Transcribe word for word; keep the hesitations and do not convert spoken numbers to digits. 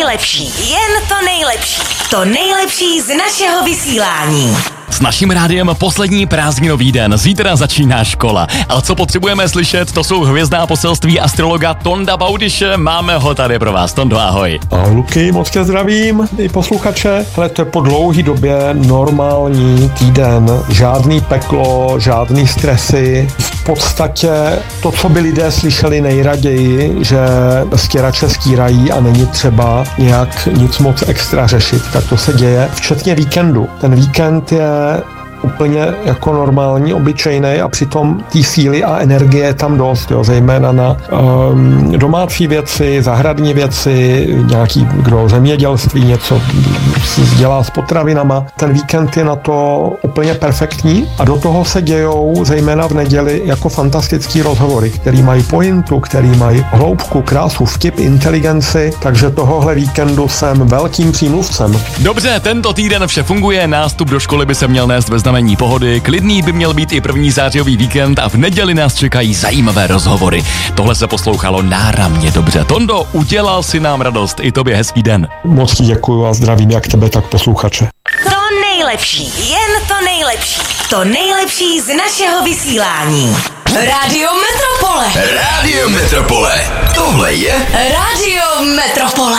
nejlepší, jen to nejlepší. To nejlepší z našeho vysílání. S naším rádiem poslední prázdninový den. Zítra začíná škola. Ale co potřebujeme slyšet, to jsou hvězdná poselství astrologa Tonda Baudyše. Máme ho tady pro vás. Tondo, ahoj. Ahoj, Luky, moc tě zdravím, i posluchače. Hele, to je po dlouhý době normální týden. Žádný peklo, žádný stresy. V podstatě to, co by lidé slyšeli nejraději, že stěrače stírají a není třeba nějak nic moc extra řešit, tak to se děje, včetně víkendu. Ten víkend je úplně jako normální, obyčejný a přitom té síly a energie je tam dost, jo, zejména na um, domácí věci, zahradní věci, nějaký, kdo zemědělství něco dělá s potravinama. Ten víkend je na to úplně perfektní a do toho se dějou zejména v neděli jako fantastický rozhovory, který mají pointu, který mají hloubku, krásu, vtip, inteligenci, takže tohohle víkendu jsem velkým přímluvcem. Dobře, tento týden vše funguje, nástup do školy by se měl nést ve znamení pohody, klidný by měl být i první zářijový víkend a v neděli nás čekají zajímavé rozhovory. Tohle se poslouchalo náramně dobře. Tondo, udělal si nám radost, i tobě hezký den. Moc ti děkuju a zdravím jak tebe, tak posluchače. To nejlepší, jen to nejlepší. To nejlepší z našeho vysílání. Rádio Metropole. Rádio Metropole. Tohle je Rádio Metropole.